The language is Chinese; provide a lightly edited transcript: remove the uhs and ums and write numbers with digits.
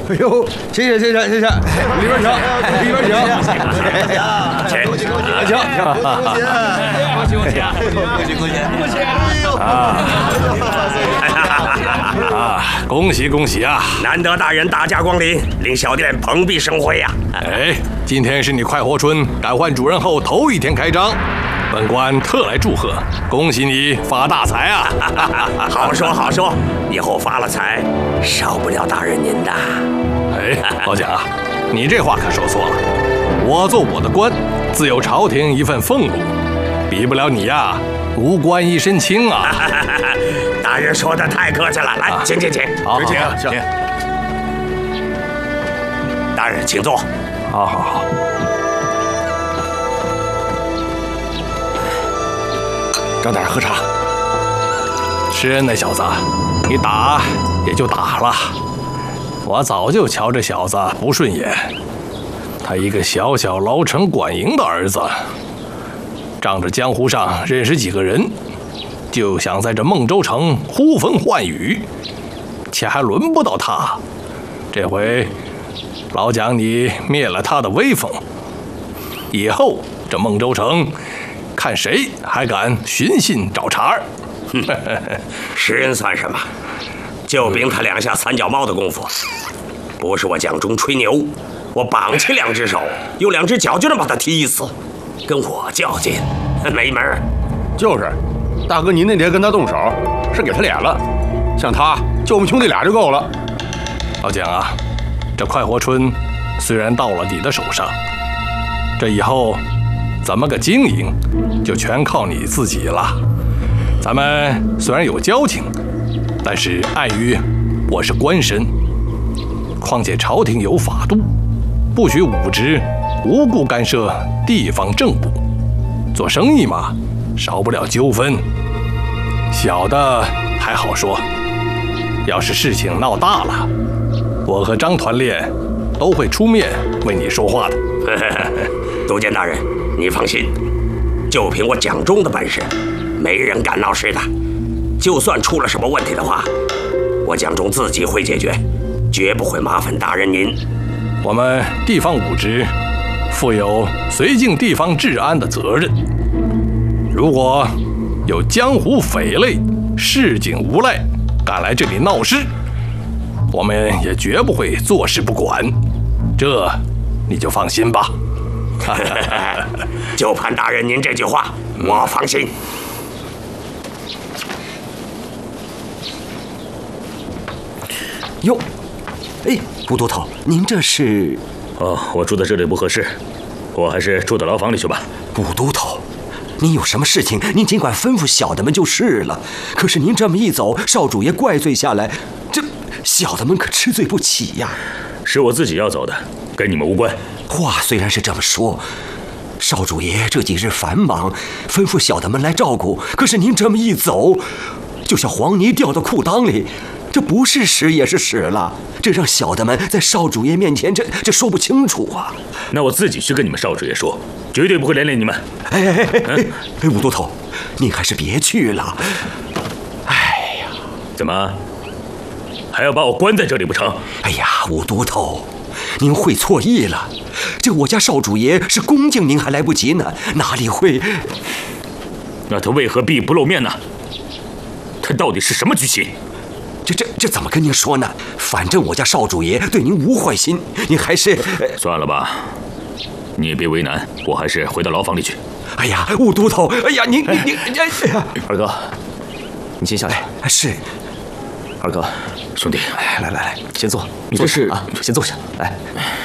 哎呦，谢谢，里边请，里边请， 恭喜啊！ 难得大人大驾光临，令小店蓬荜生辉呀！ 哎，今天是你快活村改换主人后头一天开张，本官特来祝贺，恭喜你发大财啊！ 好说，以后发了财，少不了大人您的。 哎，老蒋啊，你这话可说错了。我做我的官，自有朝廷一份俸禄，比不了你呀，无官一身轻啊！ 大人说的太客气了，来，请。 好，请。 大人，请坐。 好。 找点喝茶。 施恩那小子，你打也就打了，我早就瞧这小子不顺眼。他一个小牢城管营的儿子，仗着江湖上认识几个人，就想在这孟州城呼风唤雨，且还轮不到他。这回老蒋你灭了他的威风，以后这孟州城看谁还敢寻衅找茬儿。 施恩算什么？就凭他两下三脚猫的功夫，不是我蒋中吹牛，我绑起两只手，用两只脚就能把他踢死。跟我较劲，没门儿。 就是，大哥您那天跟他动手，是给他脸了。像他，就我们兄弟俩就够了。 老蒋啊，这快活村虽然到了你的手上，这以后怎么个经营，就全靠你自己了。咱们虽然有交情，但是碍于我是官绅，况且朝廷有法度，不许武职无故干涉地方政务。做生意嘛，少不了纠纷。小的还好说，要是事情闹大了，我和张团练都会出面为你说话的。 督监大人，你放心，就凭我蒋中的本事，没人敢闹事的。就算出了什么问题的话，我蒋中自己会解决，绝不会麻烦大人您。 我们地方武职负有绥靖地方治安的责任，如果有江湖匪类市井无赖敢来这里闹事，我们也绝不会坐视不管，这你就放心吧。 就盼大人您这句话，我放心。 哟，哎，吴都头，您这是？ 哦，我住在这里不合适，我还是住到牢房里去吧。 吴都头，您有什么事情，您尽管吩咐小的们就是了。可是您这么一走，少主爷怪罪下来，这小的们可吃罪不起呀。 是我自己要走的，跟你们无关。 话虽然是这么说，少主爷这几日繁忙，吩咐小的们来照顾。可是您这么一走，就像黄泥掉到裤裆里，这不是屎也是屎了。这让小的们在少主爷面前，这说不清楚啊。 那我自己去跟你们少主爷说，绝对不会连累你们。 哎，吴都头，您还是别去了。哎呀， 怎么还要把我关在这里不成？ 哎呀，吴都头，您会错意了。这我家少主爷是恭敬您还来不及呢，哪里会？ 那他为何必不露面呢？他到底是什么居心？ 这怎么跟您说呢？反正我家少主爷对您无坏心，您还是…… 算了吧，你也别为难，我还是回到牢房里去。 哎呀，吴都头，哎呀，您，哎呀， 二哥，你先下来。 是， 二哥， 兄弟， 来，先坐。 你这是啊，先坐下。来。